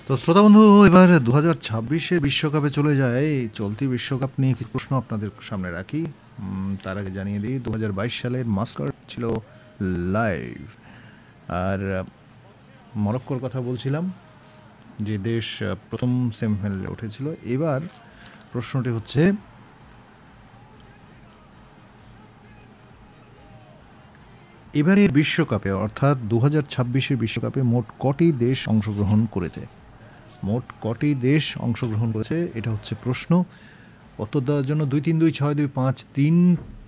তো শ্রোতা বন্ধু, এবার 2026-এর বিশ্বকাপে চলে যায়। চলতি বিশ্বকাপ নিয়ে কিছু প্রশ্ন আপনাদের সামনে রাখি। তার আগে জানিয়ে দিই 2022 সালের মাস্কট ছিল লাইভ। আর মরক্কোর কথা বলছিলাম, যে দেশ প্রথম সেমিফাইনালে উঠেছিল। এবার প্রশ্নটি হচ্ছে, এবারের বিশ্বকাপে অর্থাৎ 2026-এর বিশ্বকাপে মোট কটি দেশ অংশগ্রহণ করেছে? মোট কটি দেশ অংশগ্রহণ করেছে, এটা হচ্ছে প্রশ্ন। উত্তর দেওয়ার জন্য 23262553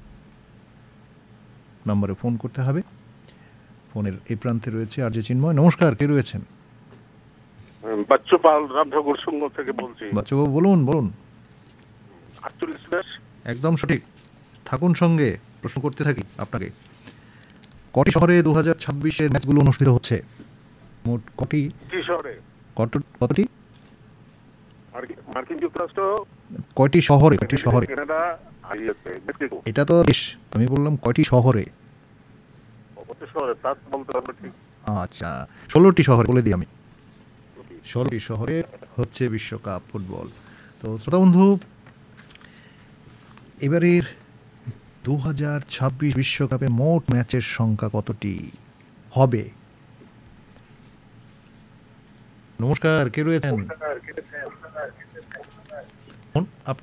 নম্বরে ফোন করতে হবে। ফোনের এই প্রান্তে রয়েছে আর যে চিন্ময়। নমস্কার, কে রয়েছেন? বাচ্চু পাল রামনগর সংঘ থেকে বলছি। বাচ্চাবাবু বলুন বলুন। 48 দেশ। একদম সঠিক, থাকুন সঙ্গে, প্রশ্ন করতে থাকি আপনাকে। কটি শহরে 2026-এর ম্যাচগুলো অনুষ্ঠিত হচ্ছে? মোট কটি শহরে? কতটি? মার্কিন যুক্তরাষ্ট্র। কয়টি শহরে? কয়টি শহরে? Canada, Mexico. এটা তো দেশ, আমি বললাম কয়টি শহরে। কত শহরে তা বলতে পারবো ঠিক। আচ্ছা, 16টি শহর বলে দিই আমি। 16টি শহরে হচ্ছে বিশ্বকাপ ফুটবল। তো শ্রোতা বন্ধু, এবারের 2026 বিশ্বকাপে মোট ম্যাচের সংখ্যা কতটি হবে? নমস্কার, কে রয়েছেন?